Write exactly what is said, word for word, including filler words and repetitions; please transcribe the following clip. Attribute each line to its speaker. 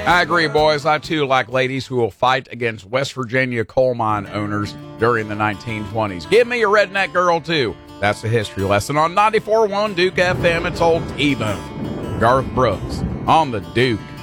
Speaker 1: I agree, boys. I, too, like ladies who will fight against West Virginia coal mine owners during the nineteen twenties. Give me a redneck girl, too. That's the history lesson on ninety-four point one Duke F M. It's old T-Bone. Garth Brooks on the Duke.